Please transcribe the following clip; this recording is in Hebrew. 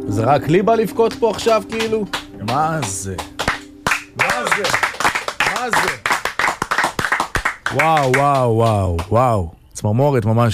זה רק לי בא לבכות פה עכשיו כאילו? מה זה? מה זה? מה זה? וואו, וואו, וואו, וואו. צמרמורת ממש.